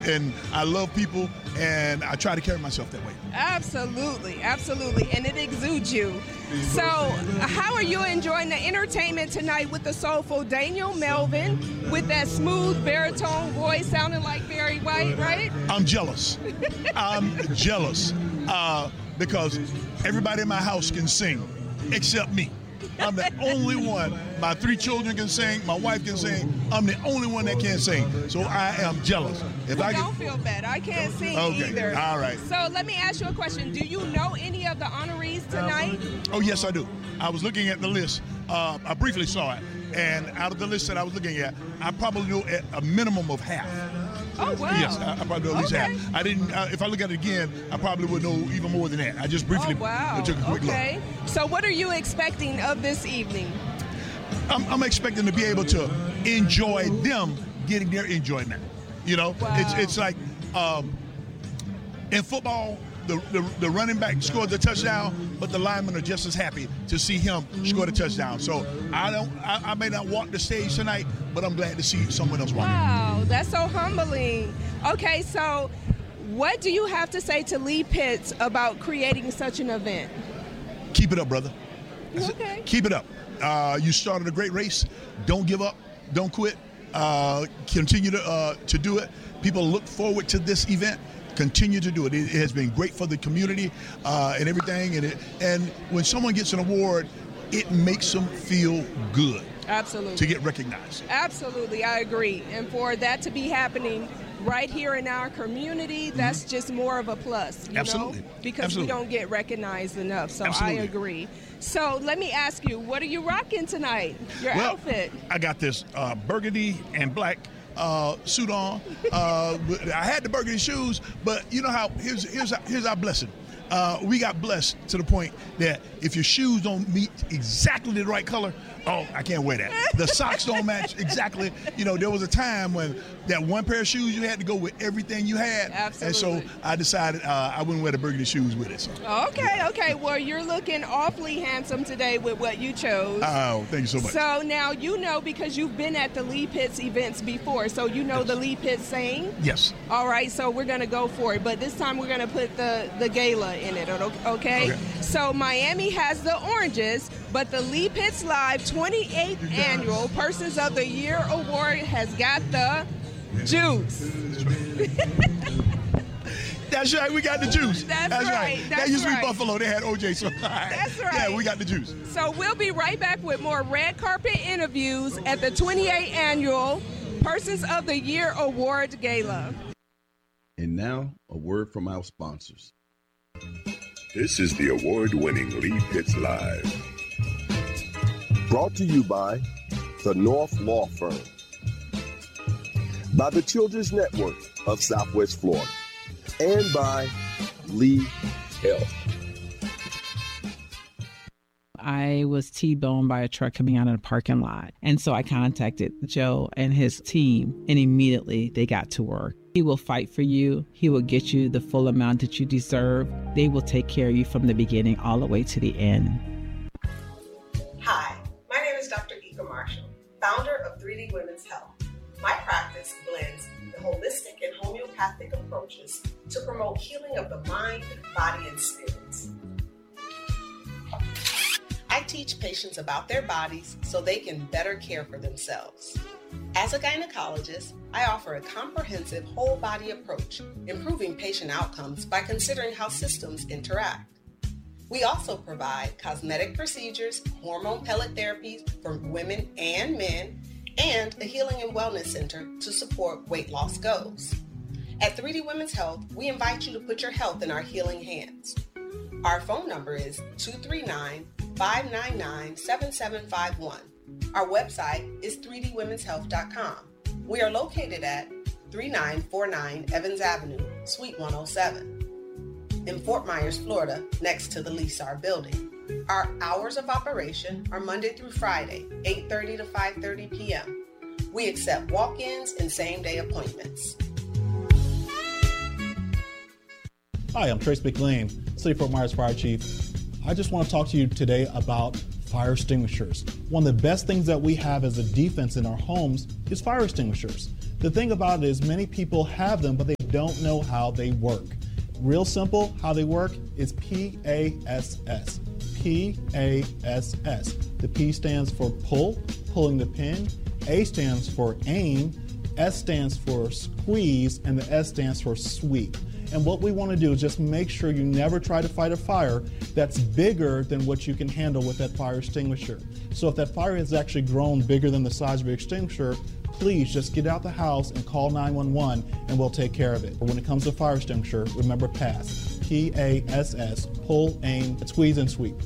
and I love people, and I try to carry myself that way. Absolutely, absolutely, and it exudes you. So, how are you enjoying the entertainment tonight with the soulful Daniel Melvin with that smooth baritone voice sounding like Barry White, right? I'm jealous. I'm jealous because everybody in my house can sing except me. I'm the only one. My 3 children can sing. My wife can sing. I'm the only one that can't sing. So I am jealous. Don't feel bad. I can't sing either. All right. So let me ask you a question. Do you know any of the honorees tonight? Oh, yes, I do. I was looking at the list. I briefly saw it. And out of the list that I was looking at, I probably know at a minimum of half. Oh, wow. Yes, I probably know at least half. I didn't. If I look at it again, I probably would know even more than that. I just briefly took a quick look. So what are you expecting of this evening? I'm expecting to be able to enjoy them getting their enjoyment. You know, it's like in football, the running back scores a touchdown, but the linemen are just as happy to see him score the touchdown. So I may not walk the stage tonight, but I'm glad to see someone else walking. Wow, that's so humbling. Okay, so what do you have to say to Lee Pitts about creating such an event? Keep it up, brother. Okay. Keep it up. You started a great race. Don't give up. Don't quit. Continue to do it. People look forward to this event. Continue to do it. It has been great for the community and everything. And when someone gets an award, it makes them feel good. Absolutely. To get recognized. Absolutely, I agree. And for that to be happening right here in our community, that's just more of a plus, you know? Because we don't get recognized enough. So I agree. So let me ask you, what are you rocking tonight? Your outfit? I got this burgundy and black suit on. I had the burgundy shoes, but you know how, here's our blessing. We got blessed to the point that if your shoes don't meet exactly the right color, I can't wear that. The socks don't match exactly. You know, there was a time when that one pair of shoes, you had to go with everything you had. Absolutely. And so I decided I wouldn't wear the burgundy shoes with it. So. Okay. Well, you're looking awfully handsome today with what you chose. Oh, thank you so much. So now you know, because you've been at the Lee Pitts events before, so you know the Lee Pitts saying? Yes. All right, so we're going to go for it. But this time we're going to put the gala in it, okay? So Miami has the oranges, but the Lee Pitts Live 28th Annual Persons of the Year Award has got the juice. That's right, we got the juice. That's right. That used to be Buffalo. They had OJ. So that's right. Yeah, we got the juice. So we'll be right back with more red carpet interviews at the 28th Annual Persons of the Year Award Gala. And now, a word from our sponsors. This is the award-winning Lee Pitts Live. Brought to you by the North Law Firm, by the Children's Network of Southwest Florida, and by Lee Health. I was T-boned by a truck coming out of the parking lot. And so I contacted Joe and his team, and immediately they got to work. He will fight for you. He will get you the full amount that you deserve. They will take care of you from the beginning all the way to the end. Hi, my name is Dr. Ika Marshall, founder of 3D Women's Health. My practice blends the holistic and homeopathic approaches to promote healing of the mind, body, and spirits. I teach patients about their bodies so they can better care for themselves. As a gynecologist, I offer a comprehensive whole body approach, improving patient outcomes by considering how systems interact. We also provide cosmetic procedures, hormone pellet therapies for women and men, and a healing and wellness center to support weight loss goals. At 3D Women's Health, we invite you to put your health in our healing hands. Our phone number is 239-599-7751. Our website is 3dwomenshealth.com. We are located at 3949 Evans Avenue, Suite 107, in Fort Myers, Florida, next to the Lysar building. Our hours of operation are Monday through Friday, 8:30 to 5:30 p.m. We accept walk-ins and same-day appointments. Hi, I'm Trace McLean, City of Fort Myers Fire Chief. I just want to talk to you today about fire extinguishers. One of the best things that we have as a defense in our homes is fire extinguishers. The thing about it is many people have them, but they don't know how they work. Real simple, how they work is PASS. PASS. The P stands for pull, pulling the pin. A stands for aim. S stands for squeeze, and the S stands for sweep. And what we want to do is just make sure you never try to fight a fire that's bigger than what you can handle with that fire extinguisher. So if that fire has actually grown bigger than the size of your extinguisher, please just get out the house and call 911 and we'll take care of it. But when it comes to fire extinguisher, remember PASS. P-A-S-S, pull, aim, squeeze, and sweep.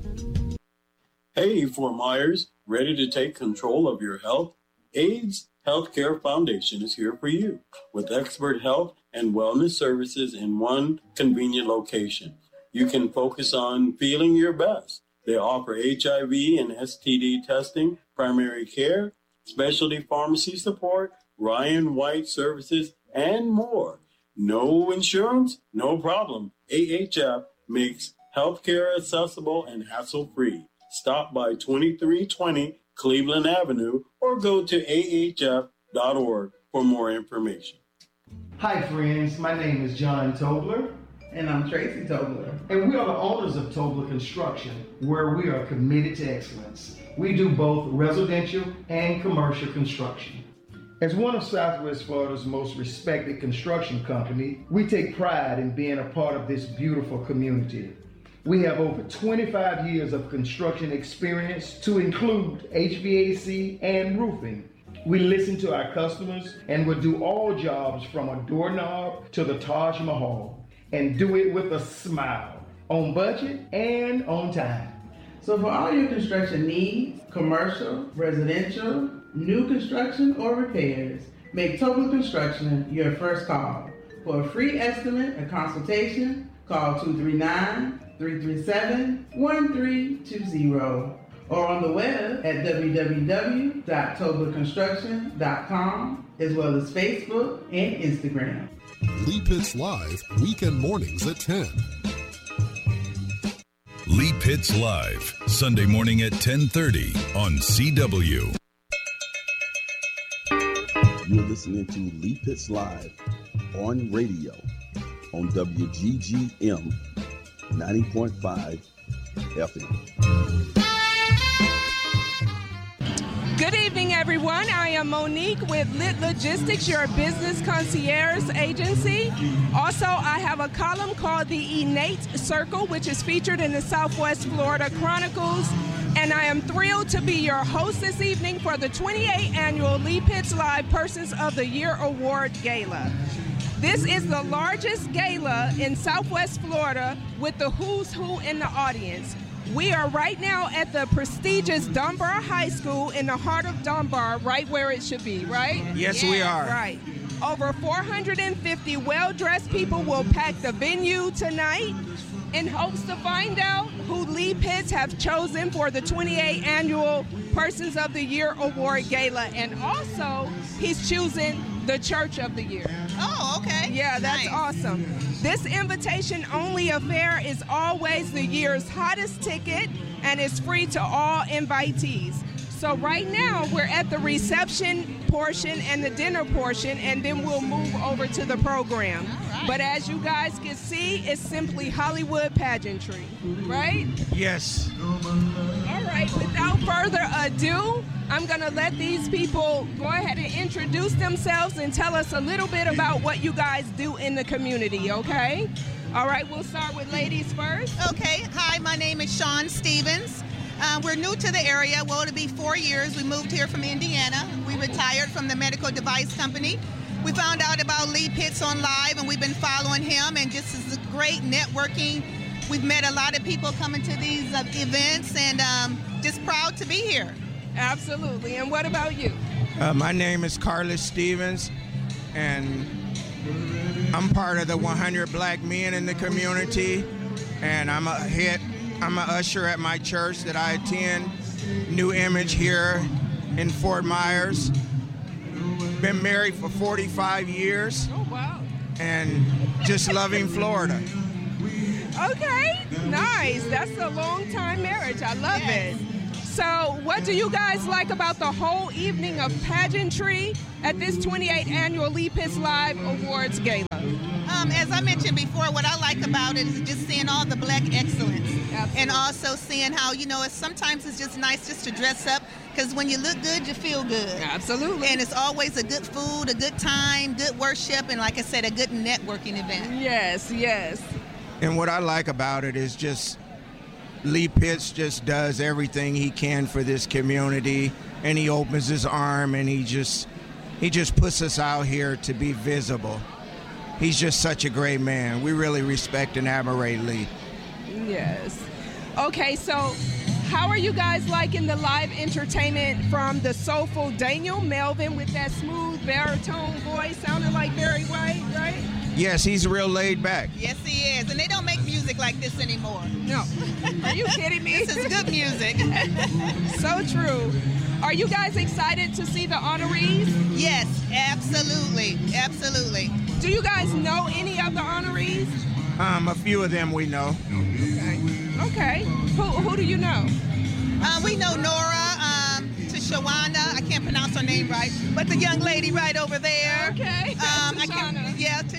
Hey, Fort Myers, ready to take control of your health? AIDS Healthcare Foundation is here for you with expert health and wellness services in one convenient location. You can focus on feeling your best. They offer HIV and STD testing, primary care, specialty pharmacy support, Ryan White services, and more. No insurance? No problem. AHF makes healthcare accessible and hassle-free. Stop by 2320 Cleveland Avenue or go to ahf.org for more information. Hi friends, my name is John Tobler. And I'm Tracy Tobler. And we are the owners of Tobler Construction, where we are committed to excellence. We do both residential and commercial construction. As one of Southwest Florida's most respected construction company, we take pride in being a part of this beautiful community. We have over 25 years of construction experience to include HVAC and roofing. We listen to our customers and will do all jobs from a doorknob to the Taj Mahal and do it with a smile, on budget and on time. So for all your construction needs, commercial, residential, new construction, or repairs, make Tobler Construction your first call. For a free estimate and consultation, call 239-337-1320 or on the web at www.toblerconstruction.com, as well as Facebook and Instagram. Lee Pitts Live, weekend mornings at 10. Lee Pitts Live, Sunday morning at 10:30 on CW. You're listening to Lee Pitts Live on radio on WGGM 90.5 FM. Good evening, everyone. I am Monique with Lit Logistics, your business concierge agency. Also, I have a column called The Innate Circle, which is featured in the Southwest Florida Chronicles. And I am thrilled to be your host this evening for the 28th annual Lee Pitts Live Persons of the Year Award Gala. This is the largest gala in Southwest Florida with the who's who in the audience. We are right now at the prestigious Dunbar High School in the heart of Dunbar, right where it should be, right? Yes, we are. Right. Over 450 well-dressed people will pack the venue tonight in hopes to find out who Lee Pitts have chosen for the 28th annual Persons of the Year Award Gala. And also, he's choosing the Church of the Year. Oh, okay. Yeah, that's nice. Awesome. This invitation-only affair is always the year's hottest ticket and is free to all invitees. So right now, we're at the reception portion and the dinner portion, and then we'll move over to the program. Right. But as you guys can see, it's simply Hollywood pageantry, right? Yes. All right, without further ado, I'm going to let these people go ahead and introduce themselves and tell us a little bit about what you guys do in the community, okay? All right, we'll start with ladies first. Okay, hi, my name is Shawn Stevens. We're new to the area. Well, it'll be 4 years. We moved here from Indiana. We retired from the medical device company. We found out about Lee Pitts on Live, and we've been following him, and just is great networking. We've met a lot of people coming to these events, and just proud to be here. Absolutely. And what about you? My name is Carlos Stevens, and I'm part of the 100 Black Men in the community, and I'm an usher at my church that I attend, New Image here in Fort Myers. Been married for 45 years. Oh, wow. And just loving Florida. Okay, nice. That's a long time marriage. I love it. So what do you guys like about the whole evening of pageantry at this 28th annual Lee Pitts Live Awards Gala? As I mentioned before, what I like about it is just seeing all the black excellence. Absolutely. And also seeing how, sometimes it's just nice just to dress up, because when you look good, you feel good. Absolutely. And it's always a good food, a good time, good worship, and like I said, a good networking event. Yes, yes. And what I like about it is just Lee Pitts just does everything he can for this community, and he opens his arm and he just puts us out here to be visible. He's just such a great man. We really respect and admire Lee. Yes. Okay, so how are you guys liking the live entertainment from the soulful Daniel Melvin with that smooth baritone voice, sounding like Barry White, right? Yes, he's real laid back. Yes, he is. And they don't make music like this anymore. No. Are you kidding me? This is good music. So true. Are you guys excited to see the honorees? Yes, absolutely. Absolutely. Do you guys know any of the honorees? A few of them we know. Okay. Who do you know? We know Nora, Tishawana. I can't pronounce her name right, but the young lady right over there. Okay. Tishana.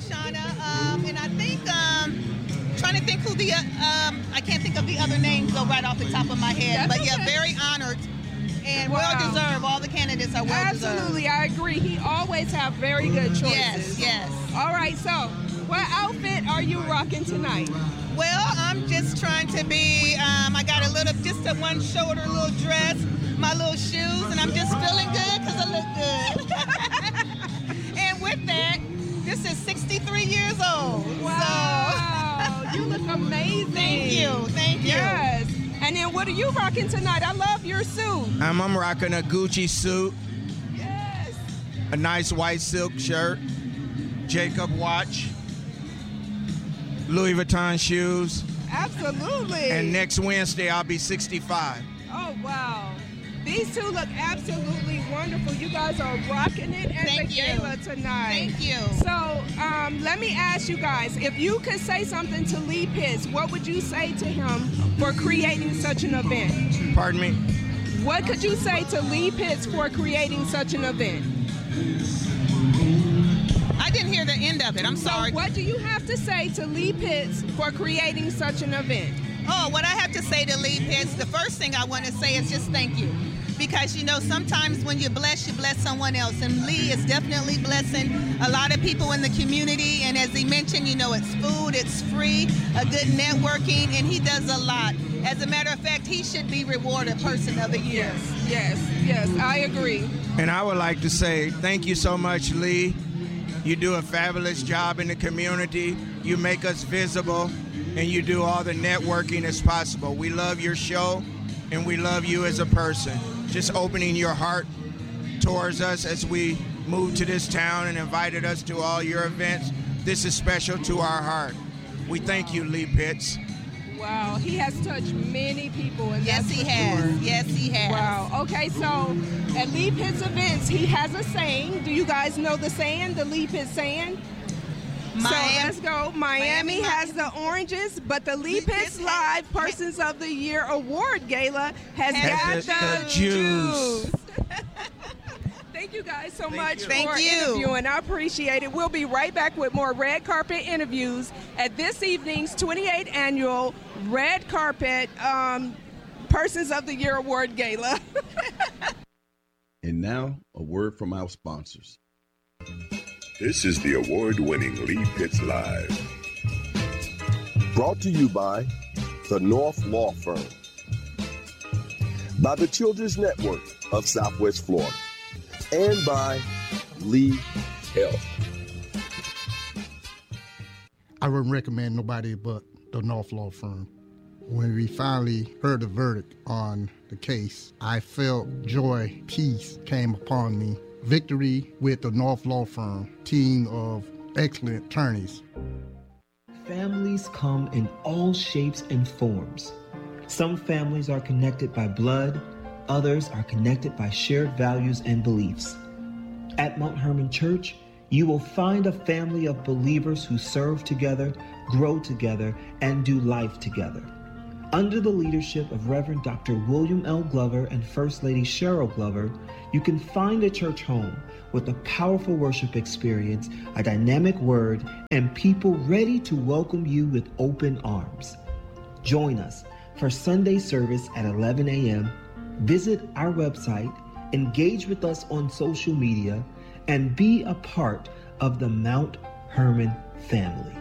And I think trying to think who the I can't think of the other names though right off the top of my head. That's but okay. very honored. And well-deserved. All the candidates are well-deserved. Absolutely, I agree. He always have very good choices. Yes. All right, so what outfit are you rocking tonight? Well, I'm just trying to be, I got just a one-shoulder little dress, my little shoes, and I'm just feeling good because I look good. And with that, this is 63 years old. Wow, so. You look amazing. Thank you. Yes. And then what are you rocking tonight? I love your suit. I'm rocking a Gucci suit. Yes. A nice white silk shirt. Jacob watch. Louis Vuitton shoes. Absolutely. And next Wednesday, I'll be 65. Oh, wow. These two look absolutely wonderful. You guys are rocking it at the gala tonight. Thank you. So let me ask you guys, if you could say something to Lee Pitts, what would you say to him for creating such an event? Pardon me? What could you say to Lee Pitts for creating such an event? I didn't hear the end of it. I'm sorry. So what do you have to say to Lee Pitts for creating such an event? Oh, what I have to say to Lee Pitts, the first thing I want to say is just thank you. Because, sometimes when you bless someone else. And Lee is definitely blessing a lot of people in the community. And as he mentioned, it's food, it's free, a good networking, and he does a lot. As a matter of fact, he should be rewarded Person of the Year. Yes, I agree. And I would like to say thank you so much, Lee. You do a fabulous job in the community. You make us visible, and you do all the networking as possible. We love your show, and we love you as a person. Just opening your heart towards us as we moved to this town and invited us to all your events. This is special to our heart. We thank you, Lee Pitts. Wow, he has touched many people. And yes, he has. Yes, he has. Wow. Okay, so at Lee Pitts events, he has a saying. Do you guys know the saying, the Lee Pitts saying? So let's go. Miami has the oranges, but the Lee Pitts Live Persons of the Year Award Gala has got the juice. Thank you guys so much for interviewing. I appreciate it. We'll be right back with more red carpet interviews at this evening's 28th annual Red Carpet Persons of the Year Award Gala. And now, a word from our sponsors. This is the award-winning Lee Pitts Live. Brought to you by the North Law Firm, by the Children's Network of Southwest Florida, and by Lee Health. I wouldn't recommend nobody but the North Law Firm. When we finally heard the verdict on the case, I felt joy, peace came upon me. Victory with the North Law Firm, team of excellent attorneys. Families come in all shapes and forms. Some families are connected by blood, others are connected by shared values and beliefs. At Mount Hermon Church, you will find a family of believers who serve together, grow together, and do life together. Under the leadership of Reverend Dr. William L. Glover and First Lady Cheryl Glover, you can find a church home with a powerful worship experience, a dynamic word, and people ready to welcome you with open arms. Join us for Sunday service at 11 a.m. Visit our website, engage with us on social media, and be a part of the Mount Hermon family.